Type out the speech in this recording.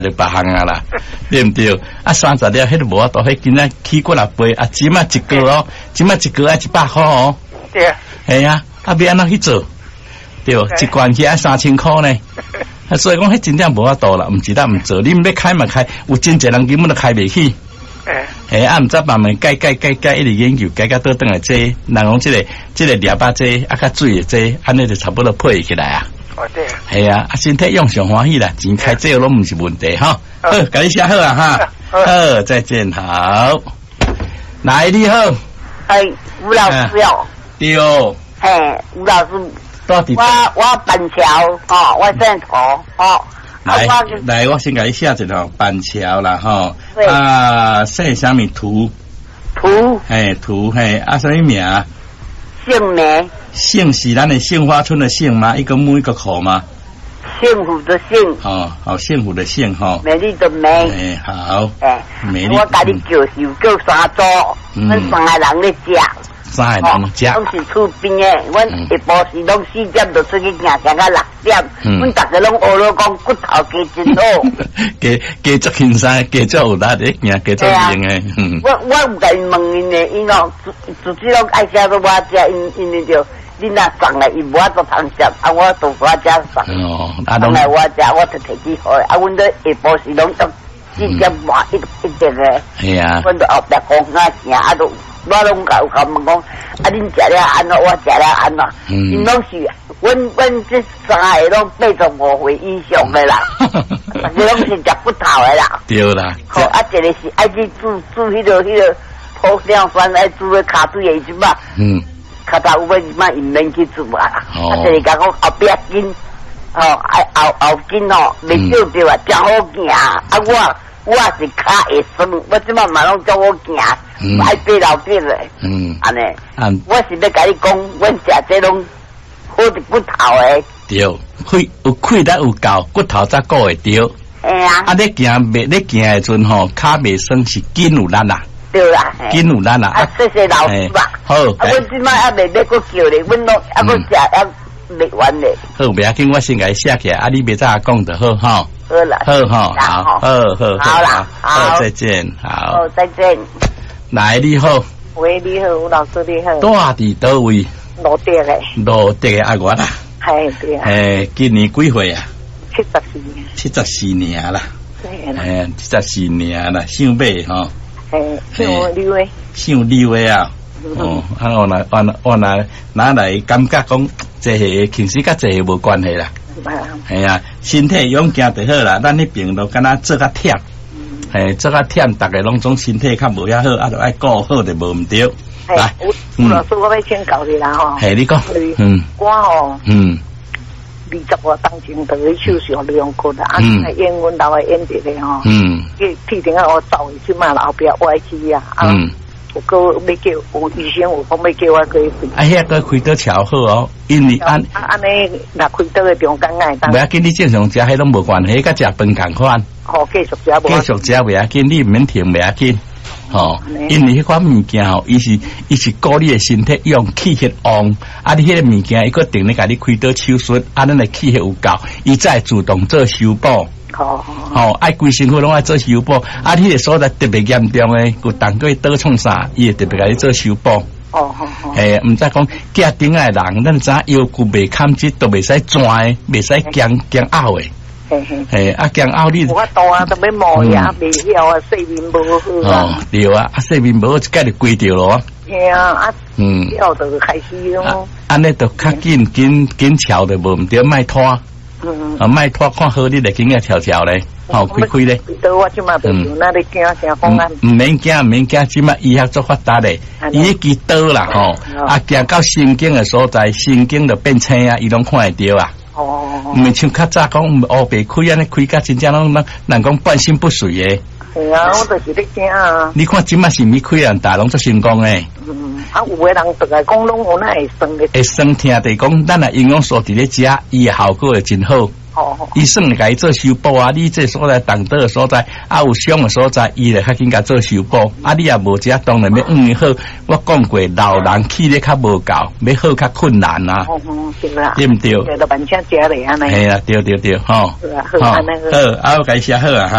就别行啊啦，对唔对？啊，30了，迄个无法度，迄今仔起过来杯，啊，即马一个哦，即马一个啊100块哦。 对啊。 系啊，啊，要安怎去做？对，一罐起啊3000块呢。所以讲，迄真正无法度啦，毋是咱毋做，你毋要开嘛开，有真侪人根本都开袂起。嘿，啊，毋知慢慢改，一直研究，改到倒来这，人讲这个粒巴这，啊，较水的这，安尼就差不多配起来啊。 哦，对。 系啊，啊，身体用上欢喜啦，钱开这拢毋是问题哈。好，甲你写好啊哈。好，再见，好。来，你好。 哎，吴老师哟。 对哦。 嘿，吴老师。我板桥哦，我姓涂哦。 来，我先甲你写一个板桥啦吼。啊，姓啥物涂？嘿，涂嘿，啊，什么名？ 姓梅。 姓是咱的杏花村的姓吗？一个木一个口吗？ 幸福的幸。 哦，好，幸福的幸哈。 美丽的美。 哎，好。哎，美丽。 我甲你叫是叫三组，阮3个人咧食。 3个人食。 拢是厝边诶，阮下晡时拢4点就出去行到6点。阮逐个拢学了讲骨头加真好。 加足轻松，加足有力诶，行加足用诶。 我有甲因问因诶，因哦，自己拢爱食到我食，因为着。你若送来，伊无法度通食，啊，我都我遮送。哦，啊，送来我遮，我就摕去好。啊，阮咧下晡时拢到4点半一定诶。系啊。阮都后壁讲啊行，啊都我拢甲问讲，啊恁食了安怎，我食了安怎？因拢是，阮这3个拢85岁以上诶啦，这拢是食骨头诶啦。 对啦。 好，啊，一个是爱去煮迄个脯两酸，爱煮个卡水诶即嘛。卡头有要嘛，因免去做啊啦。啊，就是讲后壁筋，哦，后筋哦，未少着啊，真好行。啊，我是骹会酸，我即马嘛拢叫我行，爱爬楼梯嘞。安尼。我是要甲你讲，阮食这拢好伫骨头诶。 对，有气力有够，骨头才顾会着。 哎啊。 啊，你行诶阵吼，骹袂酸是筋有力啦。 对啦， 筋有力啦。 啊，谢谢老师吧。好。啊，阮即摆还未要搁叫咧，阮拢还搁食还未完咧。 好，袂要紧，我先甲你写起来，啊，你别再讲就好哈。 好啦。 好哈，好。 好啦， 好，再见，好。 好，再见。 来，你好。 喂，你好，吴老师你好。 住伫倒位？ 罗德诶。 罗德阿我啦。 系对啊。 今年几岁啊 ？74年。 74年啦。 对啦。 74年啦，姓马吼。 姓刘诶。 姓刘诶啊。哦，啊，我拿来感觉讲，这些其实甲这些无关系啦。系啊，身体勇健就好啦。咱迄边都敢若做较忝，做较忝，大家拢总身体较无遐好，啊，就爱顾好就无毋对。来， 吴老师，我要请教你啦吼。 你讲， 我吼，20我当前就去手术2骨啦，啊，演阮老的演一个吼，去剃顶啊，我走去嘛后壁歪去啊，有个要叫有医生有讲要叫我去开。 遐个开刀桥好哦，因为安尼若开刀的中间爱当。 袂要紧，你正常食迄拢无关系，甲食饭共款。 好，继续食无。 继续食袂要紧，你毋免停袂要紧。吼，因为迄款物件吼，伊是顾你的身体用气血旺，啊，你迄个物件伊个定咧甲你开刀手术，啊，咱的气血有够，伊再自动做修补。吼，爱规身躯拢爱做修补，啊，迄个所在特别严重诶，有当过倒创啥，伊会特别甲你做修补。毋知讲家顶诶人，咱知腰骨袂堪直，都袂使转，袂使僵拗诶。啊，僵拗你。 我多啊，都要磨牙，未晓啊，睡眠无好啊。 对啊，睡眠无好，一概就关掉咯。 系啊，了就开始咯。 安尼就较紧瞧就无毋对，莫拖。莫拖看好，你就紧个瞧咧，开咧。 到我即马就有那里惊啥方案？ 毋免惊，即马医学做发达咧，伊支刀啦吼，啊，行到神经的所在，神经就变青啊，伊拢看会着啊。毋像较早讲乌白开安尼开甲真正拢人讲半身不遂诶。 系啊，我就是咧惊啊。 你看即马是咪开人大拢做成功诶？ 啊，有诶人逐个讲拢有那会酸诶。 会酸痛地讲，咱啊营养素伫咧食，伊诶效果会真好。 伊算会甲伊做修补啊，你这所在动倒的所在啊有伤的所在，伊就较紧甲做修补。啊，你也无遮当然要好，我讲过老人气力较无够，要好较困难啊。 对啦， 对毋对？ 对，都万请食咧安尼。 系啊，对，吼。 好，安尼好。 好，啊，我甲伊写好啊。